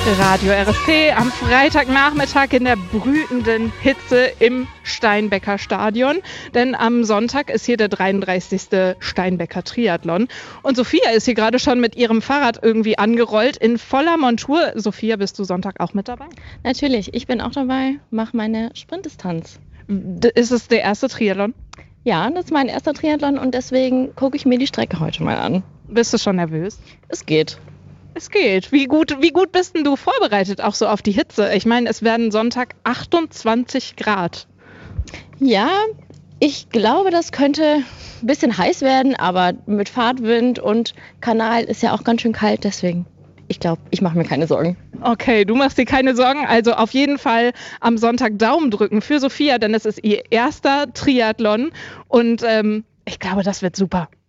Radio RSP am Freitagnachmittag in der brütenden Hitze im Steinbecker Stadion. Denn am Sonntag ist hier der 33. Steinbecker Triathlon. Und Sophia ist hier gerade schon mit ihrem Fahrrad irgendwie angerollt in voller Montur. Sophia, bist du Sonntag auch mit dabei? Natürlich, ich bin auch dabei, mache meine Sprintdistanz. Ist es der erste Triathlon? Ja, das ist mein erster Triathlon und deswegen gucke ich mir die Strecke heute mal an. Bist du schon nervös? Es geht. Es geht. Wie gut bist denn du vorbereitet, auch so auf die Hitze? Ich meine, es werden Sonntag 28 Grad. Ja, ich glaube, das könnte ein bisschen heiß werden, aber mit Fahrtwind und Kanal ist ja auch ganz schön kalt, deswegen. Ich glaube, ich mache mir keine Sorgen. Okay, du machst dir keine Sorgen. Also auf jeden Fall am Sonntag Daumen drücken für Sophia, denn es ist ihr erster Triathlon und ich glaube, das wird super.